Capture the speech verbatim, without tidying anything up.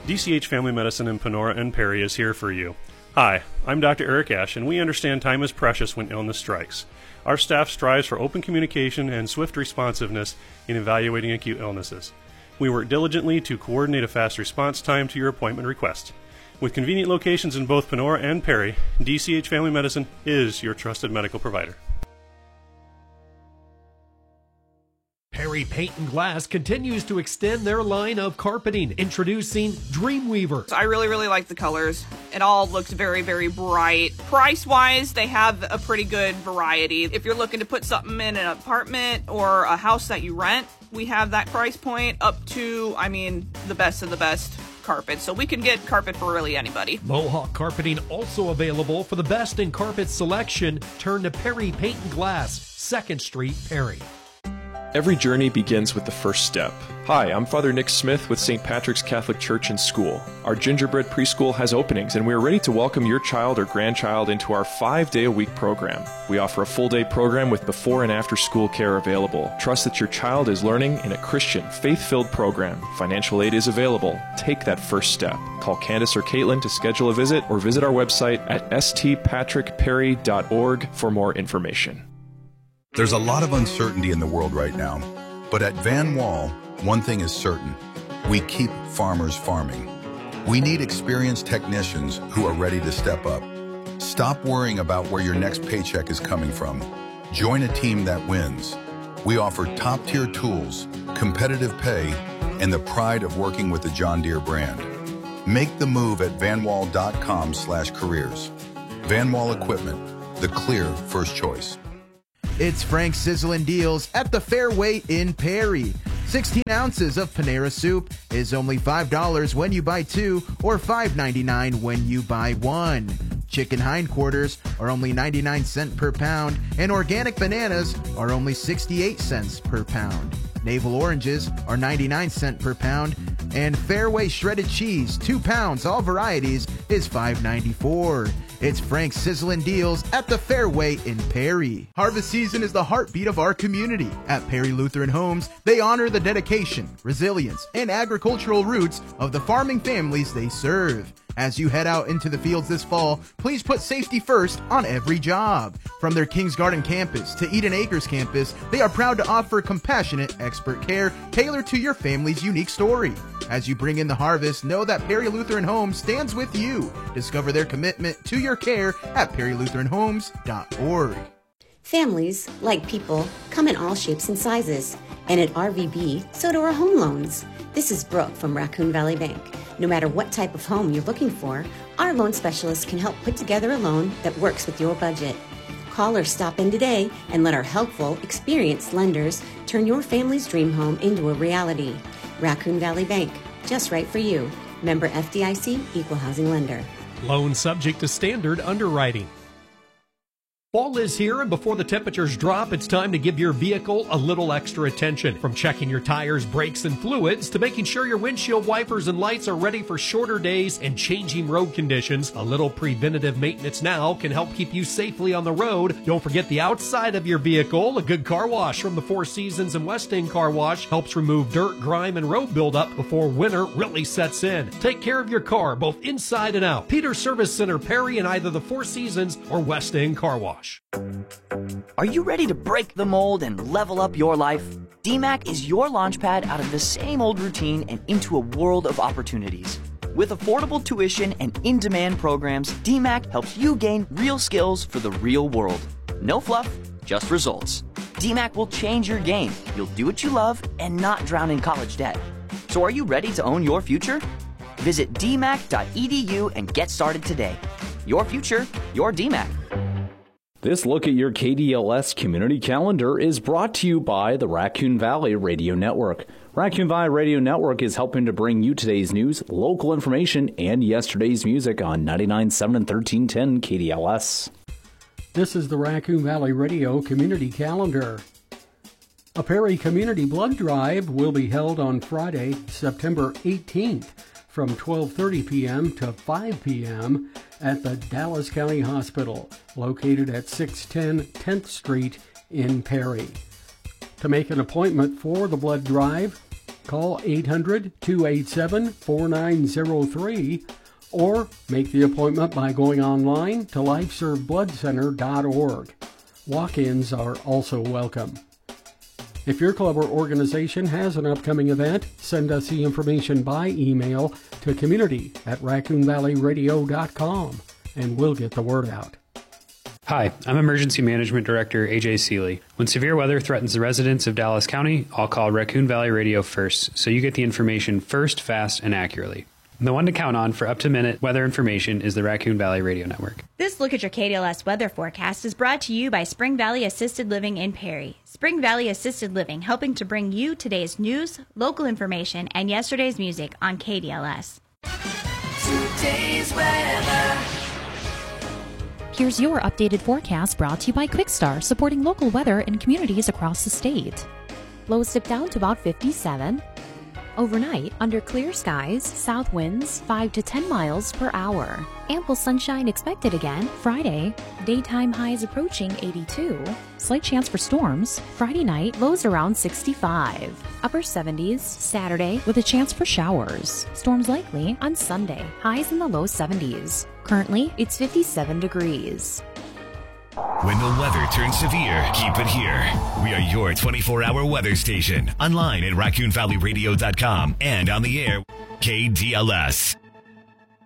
D C H Family Medicine in Panora and Perry is here for you. Hi, I'm Doctor Eric Ash, and we understand time is precious when illness strikes. Our staff strives for open communication and swift responsiveness in evaluating acute illnesses. We work diligently to coordinate a fast response time to your appointment request. With convenient locations in both Panora and Perry, D C H Family Medicine is your trusted medical provider. Perry Paint and Glass continues to extend their line of carpeting, introducing Dreamweaver. I really, really like the colors. It all looks very, very bright. Price-wise, they have a pretty good variety. If you're looking to put something in an apartment or a house that you rent, we have that price point up to, I mean, the best of the best carpet. So we can get carpet for really anybody. Mohawk Carpeting also available for the best in carpet selection. Turn to Perry Paint and Glass, second Street, Perry. Every journey begins with the first step. Hi, I'm Father Nick Smith with Saint Patrick's Catholic Church and School. Our gingerbread preschool has openings, and we are ready to welcome your child or grandchild into our five-day-a-week program. We offer a full-day program with before and after-school care available. Trust that your child is learning in a Christian, faith-filled program. Financial aid is available. Take that first step. Call Candace or Caitlin to schedule a visit, or visit our website at s t patrick perry dot org for more information. There's a lot of uncertainty in the world right now, but at Van Wall, one thing is certain. We keep farmers farming. We need experienced technicians who are ready to step up. Stop worrying about where your next paycheck is coming from. Join a team that wins. We offer top-tier tools, competitive pay, and the pride of working with the John Deere brand. Make the move at vanwall dot com slash careers. Van Wall Equipment, the clear first choice. It's Frank's Sizzlin' Deals at the Fairway in Perry. sixteen ounces of Panera Soup is only five dollars when you buy two or five ninety-nine when you buy one. Chicken hindquarters are only ninety-nine cents per pound, and organic bananas are only sixty-eight cents per pound. Navel oranges are ninety-nine cents per pound, and Fairway shredded cheese, two pounds, all varieties, is five ninety-four. It's Frank's Sizzlin' Deals at the Fairway in Perry. Harvest season is the heartbeat of our community. At Perry Lutheran Homes, they honor the dedication, resilience, and agricultural roots of the farming families they serve. As you head out into the fields this fall, please put safety first on every job. From their Kings Garden campus to Eden Acres campus, they are proud to offer compassionate, expert care tailored to your family's unique story. As you bring in the harvest, know that Perry Lutheran Homes stands with you. Discover their commitment to your care at perry lutheran homes dot org. Families, like people, come in all shapes and sizes. And at R V B, so do our home loans. This is Brooke from Raccoon Valley Bank. No matter what type of home you're looking for, our loan specialists can help put together a loan that works with your budget. Call or stop in today and let our helpful, experienced lenders turn your family's dream home into a reality. Raccoon Valley Bank, just right for you. Member F D I C, Equal Housing Lender. Loan subject to standard underwriting. Fall is here, and before the temperatures drop, it's time to give your vehicle a little extra attention. From checking your tires, brakes, and fluids to making sure your windshield wipers and lights are ready for shorter days and changing road conditions, a little preventative maintenance now can help keep you safely on the road. Don't forget the outside of your vehicle. A good car wash from the Four Seasons and West End Car Wash helps remove dirt, grime, and road buildup before winter really sets in. Take care of your car both inside and out. Peters Service Center, Perry, in either the Four Seasons or West End Car Wash. Are you ready to break the mold and level up your life? D MAC is your launchpad out of the same old routine and into a world of opportunities. With affordable tuition and in-demand programs, D MAC helps you gain real skills for the real world. No fluff, just results. D MAC will change your game. You'll do what you love and not drown in college debt. So are you ready to own your future? Visit d mac dot e d u and get started today. Your future, your D MAC. This look at your K D L S community calendar is brought to you by the Raccoon Valley Radio Network. Raccoon Valley Radio Network is helping to bring you today's news, local information, and yesterday's music on ninety-nine point seven and thirteen ten K D L S. This is the Raccoon Valley Radio Community Calendar. A Perry Community Blood Drive will be held on Friday, September eighteenth from twelve thirty p.m. to five p.m. at the Dallas County Hospital, located at six ten tenth Street in Perry. To make an appointment for the blood drive, Call eight hundred, two eight seven, four nine zero three or make the appointment by going online to lifeserve blood center dot org. Walk-ins are also welcome. If your club or organization has an upcoming event, send us the information by email to community at raccoon valley radio dot com and we'll get the word out. Hi, I'm Emergency Management Director A J Seeley. When severe weather threatens the residents of Dallas County, I'll call Raccoon Valley Radio first, so you get the information first, fast, and accurately. The one to count on for up-to-minute weather information is the Raccoon Valley Radio Network. This look at your K D L S weather forecast is brought to you by Spring Valley Assisted Living in Perry. Spring Valley Assisted Living, helping to bring you today's news, local information, and yesterday's music on K D L S. Today's weather. Here's your updated forecast brought to you by Quickstar, supporting local weather in communities across the state. Lows dip down to about fifty-seven. Overnight, under clear skies, south winds five to ten miles per hour. Ample sunshine expected again Friday. Daytime highs approaching eighty-two. Slight chance for storms. Friday night, lows around sixty-five. Upper seventies Saturday with a chance for showers. Storms likely on Sunday. Highs in the low seventies. Currently, it's fifty-seven degrees. When the weather turns severe, keep it here. We are your twenty-four hour weather station. Online at raccoon valley radio dot com and on the air, K D L S.